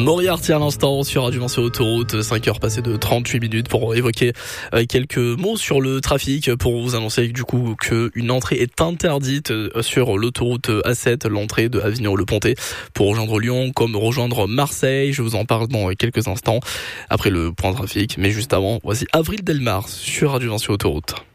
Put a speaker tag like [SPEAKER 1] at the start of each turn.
[SPEAKER 1] Moriarty à l'instant sur Radio Vinci Autoroute, 5h passées de 38 minutes pour évoquer quelques mots sur le trafic, pour vous annoncer du coup qu'une entrée est interdite sur l'autoroute A7, l'entrée de Avignon-le-Pontet, pour rejoindre Lyon comme rejoindre Marseille. Je vous en parle dans quelques instants après le point trafic, mais juste avant, voici Avril Delmar sur Radio Vinci Autoroute.